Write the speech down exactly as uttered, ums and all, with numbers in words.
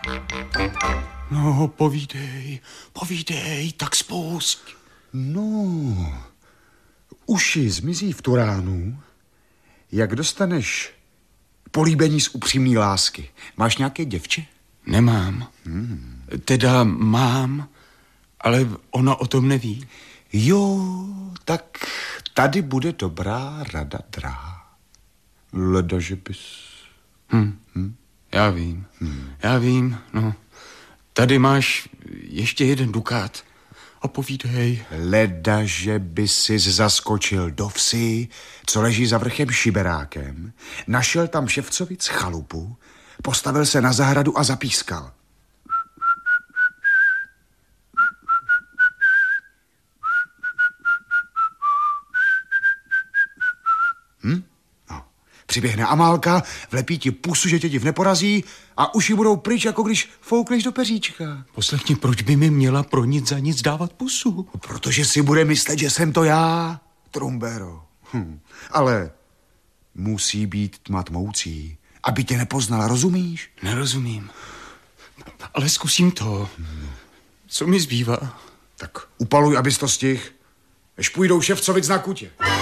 No, povídej, povídej, tak spust. No, uši zmizí v Turánu, jak dostaneš políbení z upřímný lásky. Máš nějaké děvče? Nemám. Hmm. Teda mám, ale ona o tom neví. Jo, tak tady bude dobrá rada, drahá. Leda, že bys... Hm. Hm? Já vím, hmm. já vím, no. Tady máš ještě jeden dukát. A povídej. Leda, že by si zaskočil do vsi, co leží za vrchem Šiberákem, našel tam Ševcovic chalupu, postavil se na zahradu a zapískal. Hm? No. Přiběhne Amálka, vlepí ti pusu, že tě div neporazí a uši budou pryč, jako když foukneš do peříčka. Poslechni, proč by mi měla pro nic za nic dávat pusu? Protože si bude myslet, že jsem to já, Trumbero. Hm. Ale musí být tma tmoucí, aby tě nepoznala, rozumíš? Nerozumím. Ale zkusím to. Hmm. Co mi zbývá? Tak upaluj, abys to stihl. Než půjdou Ševcovic na kutě.